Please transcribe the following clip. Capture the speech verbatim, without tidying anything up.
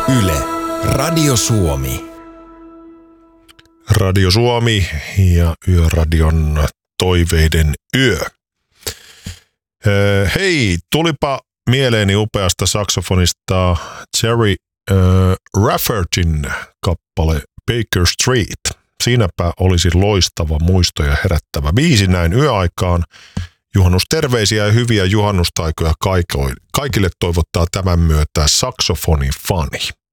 Yle, Radio Suomi. Radio Suomi ja Yöradion toiveiden yö. Hei, tulipa mieleeni upeasta saksofonista Jerry äh, Raffertin kappale Baker Street. Siinäpä olisi loistava muistoja herättävä biisi näin yöaikaan. Juhannusterveisiä ja hyviä juhannustaikoja kaikille toivottaa tämän myötä saksofonifani.